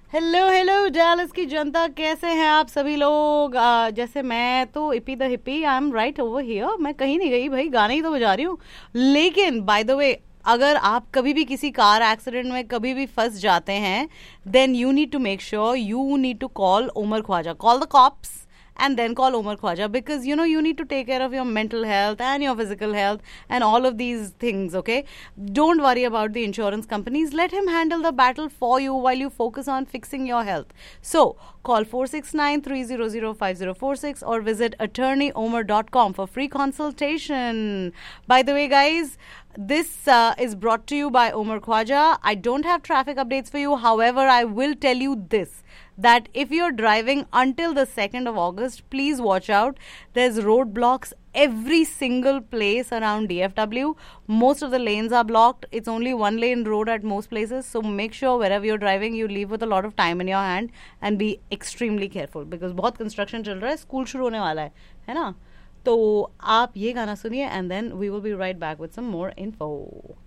Hello hello Dallas की जनता, कैसे हैं आप सभी लोग। जैसे मैं तो EP the hippie, I am right over here. मैं कहीं नहीं गई भाई, गाने ही तो बजा रही हूँ। लेकिन बाय द वे, अगर आप कभी भी किसी कार एक्सीडेंट में कभी भी फंस जाते हैं, then you need to make sure you need to call Umar Khwaja, call the cops and then call Omar Khwaja, because you need to take care of your mental health and your physical health and all of these things. Okay, don't worry about the insurance companies, let him handle the battle for you while you focus on fixing your health. So call 469-300-5046 or visit attorneyomer.com for free consultation. By the way, guys, this is brought to you by Omar Khwaja. I don't have traffic updates for you, however I will tell you this, that if you're driving until the 2nd of August, please watch out. There's roadblocks every single place around DFW. Most of the lanes are blocked. It's only one lane road at most places. So make sure wherever you're driving, you leave with a lot of time in your hand and be extremely careful, because बहुत construction चल रहा है, school शुरू होने वाला है ना। तो आप ये गाना सुनिए and then we will be right back with some more info.